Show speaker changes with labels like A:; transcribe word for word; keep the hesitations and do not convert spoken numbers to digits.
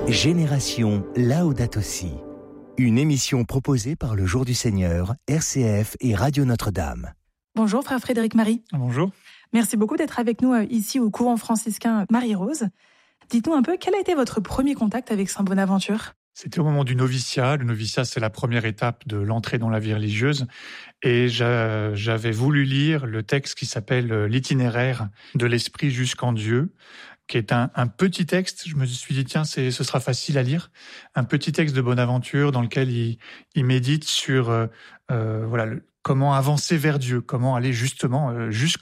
A: Génération Laudato Si, une émission proposée par le Jour du Seigneur, R C F et Radio Notre-Dame.
B: Bonjour frère Frédéric Marie.
C: Bonjour.
B: Merci beaucoup d'être avec nous ici au couvent franciscain Marie-Rose. Dites-nous un peu, quel a été votre premier contact avec Saint Bonaventure ?
C: C'était au moment du noviciat. Le noviciat, c'est la première étape de l'entrée dans la vie religieuse. Et j'avais voulu lire le texte qui s'appelle « L'itinéraire de l'Esprit jusqu'en Dieu », qui est un, un petit texte. Je me suis dit, tiens, c'est, ce sera facile à lire. Un petit texte de Bonaventure dans lequel il, il médite sur euh, euh, voilà, le, comment avancer vers Dieu, comment aller justement euh, jusqu'en